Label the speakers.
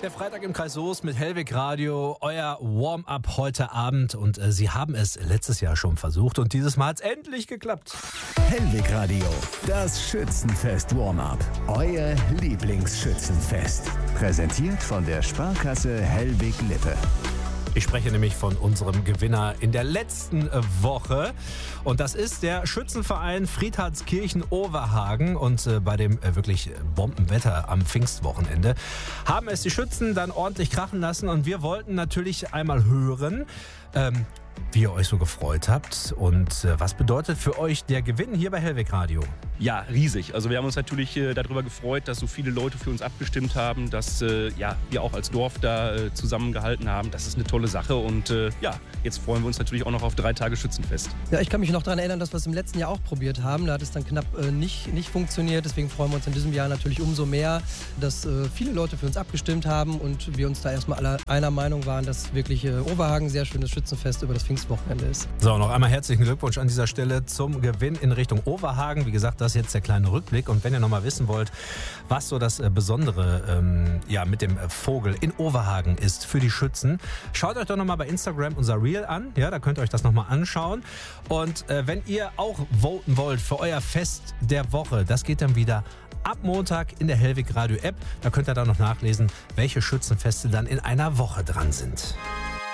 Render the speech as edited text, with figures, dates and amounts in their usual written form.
Speaker 1: Der Freitag im Kreis Soest mit Hellwig Radio, euer Warm-up heute Abend. Und Sie haben es letztes Jahr schon versucht und dieses Mal hat es endlich geklappt.
Speaker 2: Hellwig Radio, das Schützenfest Warm-up. Euer Lieblingsschützenfest. Präsentiert von der Sparkasse Hellwig-Lippe.
Speaker 1: Ich spreche nämlich von unserem Gewinner in der letzten Woche. Und das ist der Schützenverein Friedhardskirchen-Overhagen. Und bei dem wirklich Bombenwetter am Pfingstwochenende haben es die Schützen dann ordentlich krachen lassen. Und wir wollten natürlich einmal hören, wie ihr euch so gefreut habt und was bedeutet für euch der Gewinn hier bei Hellwig Radio?
Speaker 3: Ja, riesig. Also wir haben uns natürlich darüber gefreut, dass so viele Leute für uns abgestimmt haben, dass wir auch als Dorf da zusammengehalten haben. Das ist eine tolle Sache und jetzt freuen wir uns natürlich auch noch auf 3 Tage Schützenfest.
Speaker 4: Ja, ich kann mich noch daran erinnern, dass wir es im letzten Jahr auch probiert haben. Da hat es dann knapp nicht funktioniert. Deswegen freuen wir uns in diesem Jahr natürlich umso mehr, dass viele Leute für uns abgestimmt haben und wir uns da erstmal alle einer Meinung waren, dass wirklich Overhagen ein sehr schönes Schützenfest über das Pfingstwochenende ist.
Speaker 1: So, noch einmal herzlichen Glückwunsch an dieser Stelle zum Gewinn in Richtung Overhagen. Wie gesagt, das ist jetzt der kleine Rückblick. Und wenn ihr noch mal wissen wollt, was so das Besondere mit dem Vogel in Overhagen ist für die Schützen, schaut euch doch noch mal bei Instagram unser Reel an. Ja, da könnt ihr euch das noch mal anschauen. Und wenn ihr auch voten wollt für euer Fest der Woche, das geht dann wieder ab Montag in der Hellwig Radio App. Da könnt ihr dann noch nachlesen, welche Schützenfeste dann in einer Woche dran sind.